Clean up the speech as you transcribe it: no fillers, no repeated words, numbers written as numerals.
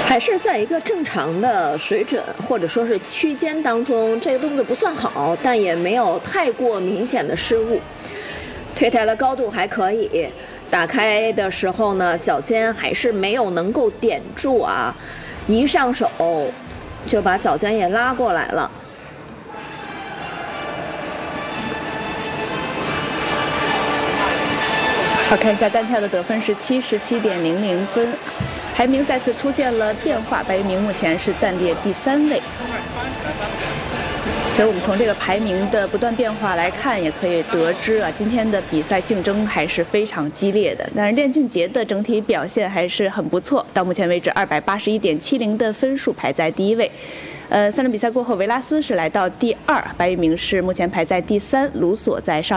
还是在一个正常的水准或者说是区间当中，这个动作不算好，但也没有太过明显的失误。推抬的高度还可以，打开的时候呢，脚尖还是没有能够点住啊，一上手就把脚尖也拉过来了。 好，看一下单挑的得分是77.00分，排名再次出现了变化，白玉明目前是暂列第3位。其实我们从这个排名的不断变化来看，也可以得知啊，今天的比赛竞争还是非常激烈的。但是练俊杰的整体表现还是很不错，到目前为止281.70的分数排在第1位。3场比赛过后，维拉斯是来到第2，白玉明是目前排在第3，卢索在上。